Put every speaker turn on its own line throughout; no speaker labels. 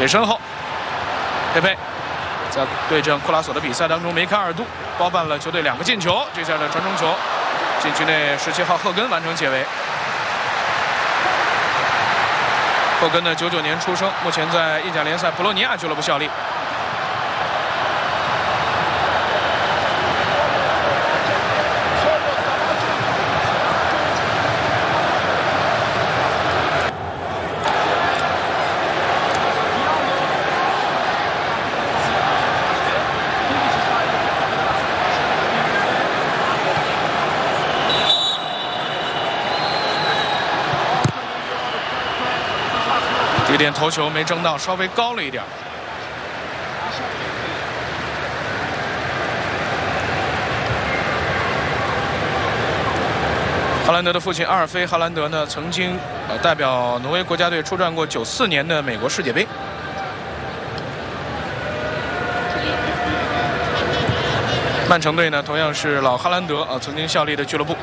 给身后，佩佩在对阵库拉索的比赛当中梅开2度，包办了球队2个进球。这下的传中球，禁区内17号赫根完成解围。赫根呢，99年出生，目前在意甲联赛博洛尼亚俱乐部效力。低点头球没争到，稍微高了一点。哈兰德的父亲阿尔菲·哈兰德呢，曾经代表挪威国家队出战过94年的美国世界杯。曼城队呢，同样是老哈兰德曾经效力的俱乐部。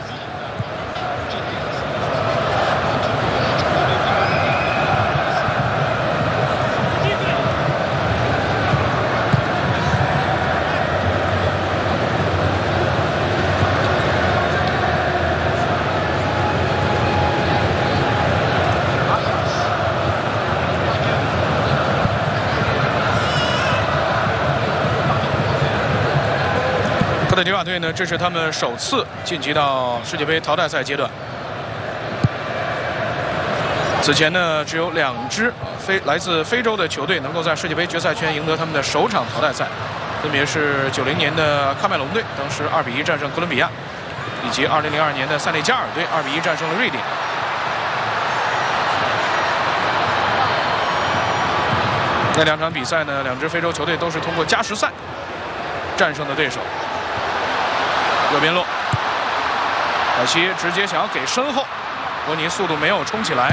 科特迪瓦队呢，这是他们首次晋级到世界杯淘汰赛阶段。此前呢，只有2支来自非洲的球队能够在世界杯决赛圈赢得他们的首场淘汰赛，分别是90年的喀麦隆队，当时2比1战胜哥伦比亚，以及2002年的塞内加尔队2比1战胜了瑞典。那2场比赛呢，2支非洲球队都是通过加时赛战胜的对手。右边路，凯西直接想要给身后，伯尼速度没有冲起来。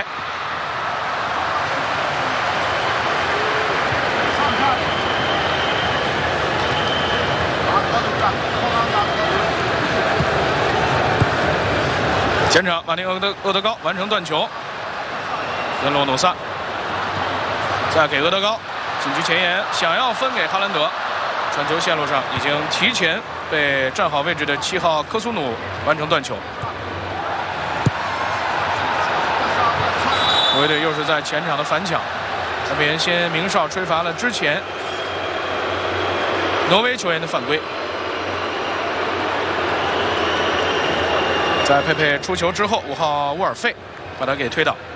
前场马丁厄德高完成断球，跟洛努萨，再给厄德高，禁区前沿想要分给哈兰德，传球线路上已经提前被站好位置的7号科苏努完成断球。挪威队又是在前场的反抢，这边先明哨吹罚了之前挪威球员的犯规。在佩佩出球之后，5号沃尔费把他给推倒。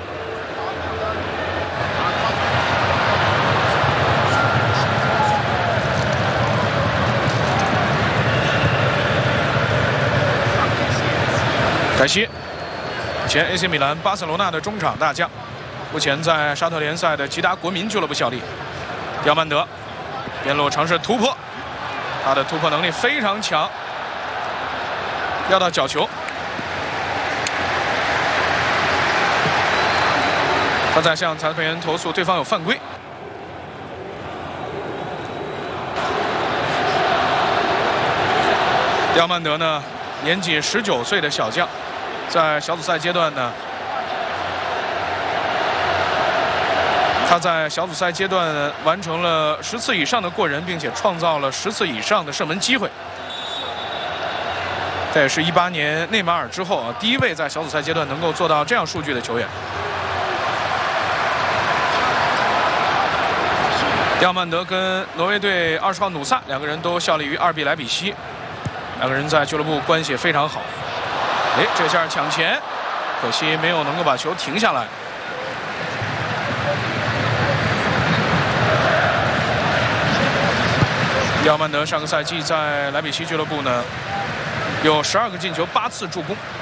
凯西，前 AC 米兰、巴塞罗那的中场大将，目前在沙特联赛的吉达国民俱乐部效力。刁曼德边路尝试突破，他的突破能力非常强，要到角球。他在向裁判员投诉对方有犯规。刁曼德呢，年仅19岁的小将。在小组赛阶段呢，他在小组赛阶段完成了10次以上的过人，并且创造了10次以上的射门机会。这也是18年内马尔之后第一位在小组赛阶段能够做到这样数据的球员。刁曼德跟挪威队20号努萨2个人都效力于2B莱比锡，2个人在俱乐部关系非常好。这下抢前，可惜没有能够把球停下来。刁曼德上个赛季在莱比锡俱乐部呢，有12个进球，8次助攻。